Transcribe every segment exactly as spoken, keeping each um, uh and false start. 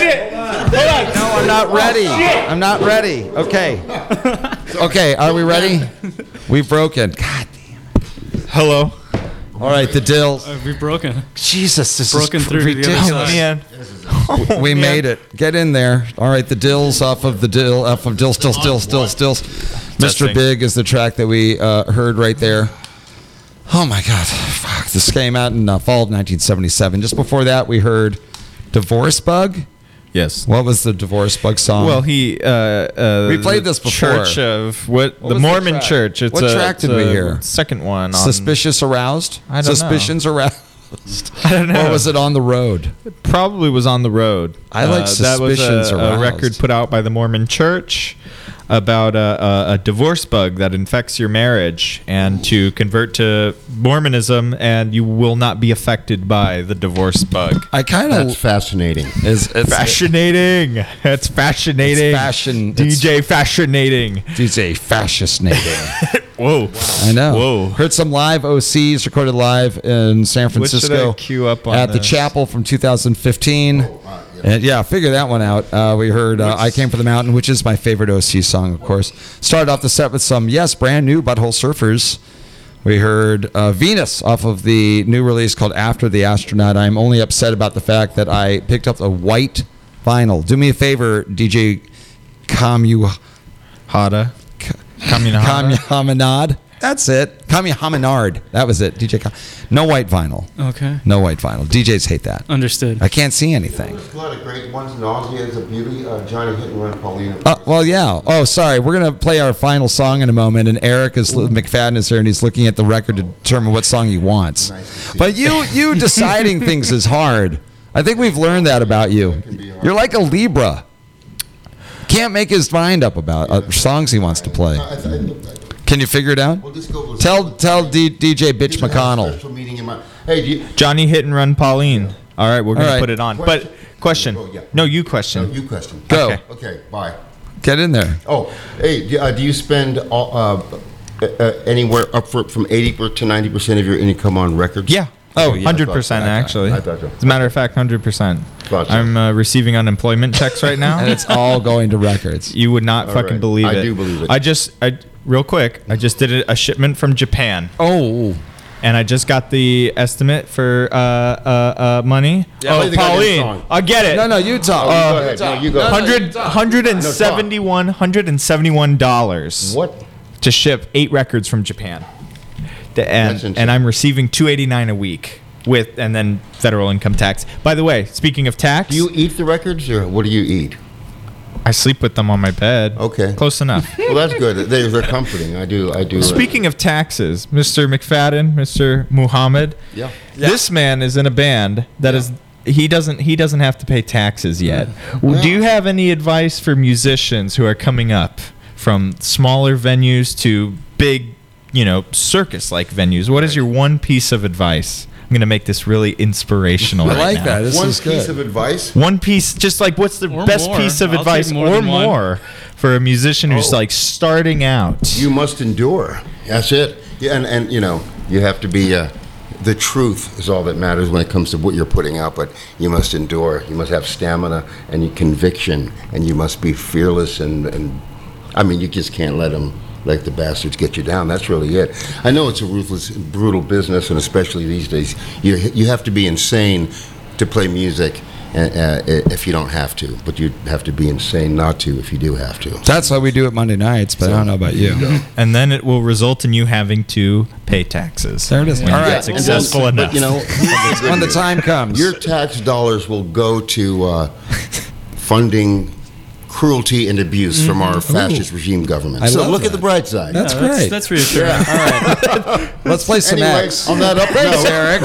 shit! Hold on. No, I'm not ready. Oh, I'm not ready. Okay. Okay, are we ready? We've broken. God damn. Hello. All right, the Dills. Uh, we've broken. Jesus, this broken is through to the other ridiculous. side. Oh, man. We made it. Get in there. All right, the Dills off of the Dill, off of Dill, Still, Still, Still, Stills. Mister Testing. Big is the track that we uh, heard right there. Oh my God! Fuck. This came out in uh, fall of nineteen seventy-seven. Just before that, we heard "Divorce Bug." Yes. What was the Divorce Bug song? Well, he uh, uh, We played this before. Church of what, What the was the Mormon track? Church. It's What a, track it's did we a hear? Second one. On, Suspicious Aroused. I don't know. Suspicions Aroused. I don't know. Or was it On the Road? Probably was On the Road. I like that was Suspicions a, a Aroused. record put out by the Mormon Church about a, a, a divorce bug that infects your marriage, and to convert to Mormonism, and you will not be affected by the divorce bug. I kind That's of fascinating. is it's Fascinating. It's fascinating. It's fashion. D J fascinating. D J fascinating. Whoa. I know. Whoa. Heard some live O Cs recorded live in San What should Francisco I queue up on at the this? Chapel from two thousand fifteen. And yeah, figure that one out. Uh, we heard uh, I Came for the Mountain, which is my favorite O C song, of course. Started off the set with some, yes, brand new Butthole Surfers. We heard uh, Venus off of the new release called After the Astronaut. I'm only upset about the fact that I picked up a white vinyl. Do me a favor, D J Kamu... Hada. Kaminahara. Kamehamanad. That's it. Kamehamanard. That was it. D J Kam. No white vinyl. Okay. No white vinyl. D Js hate that. Understood. I can't see anything. There's a lot of great ones. Nausea is a beauty. Uh, Johnny Hit and Run, Paulina. Uh, well, yeah. Oh, sorry. We're going to play our final song in a moment, and Eric is McFadden is here, and he's looking at the record to determine what song he wants. But you, you deciding things is hard. I think we've learned that about you. You're like a Libra. Can't make his mind up about uh, songs he wants to play. I- I- I- Can you figure it out? We'll just go with- Tell tell D, DJ Bitch He's gonna have a McConnell. special meeting in my- Hey, do you, Johnny Hit and Run Pauline. All right, we're going right. to put it on. But question. Oh, yeah. No, you no, question. you question. Go. Okay. Okay, bye. Get in there. Oh, hey, do, uh, do you spend all, uh, uh, uh, anywhere up for, from eighty to ninety percent of your income on records? Yeah. Oh, Oh, yeah. one hundred percent I thought- actually. I thought so. As a matter of fact, one hundred percent. Thought so. I'm uh, receiving unemployment checks right And now. it's all going to records. You would not All fucking right. believe I it. do believe it. I just, I real quick, I just did a, a shipment from Japan, Oh. and I just got the estimate for uh, uh, uh, money. Yeah, oh, play the goddamn Pauline, song. I get it. No, no, you talk. Oh, you go Uh, ahead. No, you No, go. no, ahead. Hundred, you talk. hundred and seventy-one, hundred and seventy-one dollars What? to ship eight records from Japan, The- and That's insane. and I'm receiving two eighty-nine a week with, and then federal income tax. By the way, speaking of tax, Do you eat the records, or what do you eat? I sleep with them on my bed. Okay. Close enough. Well, that's good. They're, they're comforting. I do. I do. uh, Speaking of taxes, Mister McFadden, Mister Muhammad, Yeah. this man is in a band that is he doesn't he doesn't have to pay taxes yet. Yeah. Do you have any advice for musicians who are coming up from smaller venues to big, you know, circus-like venues? What is your one piece of advice? I'm going to make this really inspirational. I right like now. that. This One is piece good. of advice. One piece, just like what's the Or best more. piece of I'll advice, take more or than one. more, for a musician who's Oh. like starting out? You must endure. That's it. Yeah, and, and you know, you have to be. Uh, the truth is all that matters when it comes to what you're putting out. But you must endure. You must have stamina and conviction, and you must be fearless. And, and I mean, you just can't let them, like the bastards, get you down. That's really it. I know it's a ruthless, brutal business, and especially these days, you you have to be insane to play music. Uh, if you don't have to, but you have to be insane not to if you do have to. That's why we do it Monday nights, but I don't know about you. And then it will result in you having to pay taxes. There it is. When All you right. get successful But, enough. you know, When the time comes. your tax dollars will go to uh, funding cruelty and abuse from our fascist regime government. I so love look that. at the bright side. That's Yeah, that's, great. that's reassuring. All right. Let's play some anyway, X. on that up Thanks, note, Eric.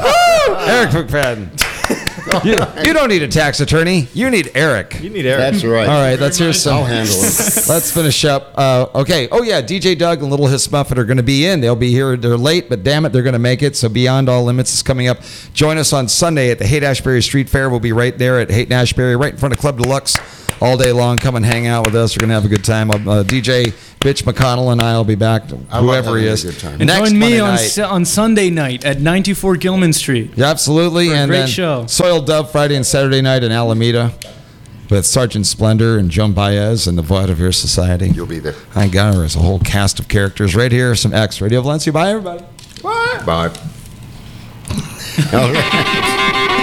Eric McFadden. You, you don't need a tax attorney. You need Eric. you need Eric. that's right. All right, let's hear some. I'll handle it. Let's finish up. Uh, okay. Oh, yeah. D J Doug and Little Hiss Muffet are going to be in. They'll be here. They're late, but damn it, they're going to make it. So Beyond All Limits is coming up. Join us on Sunday at the Haight-Ashbury Street Fair. We'll be right there at Haight-Ashbury, right in front of Club Deluxe all day long. Come and hang out with us. We're going to have a good time. Uh, D J Bitch McConnell and I will be back, I love whoever he having a is. good time. And Next join me Monday on night. Su- on Sunday night at ninety-four Gilman Street. Yeah, absolutely. For a and great then show. Soiled Dove Friday and Saturday night in Alameda. with Sergeant Splendor and Joan Baez and the Vaudeville Society. You'll be there. I got her as a whole cast of characters right here. Some X Radio Valencia. Bye, everybody. Bye. All right.